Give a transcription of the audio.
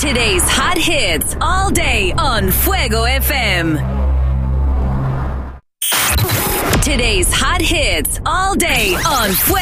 Today's hot hits all day on Fuego FM. Today's hot hits all day on Fuego.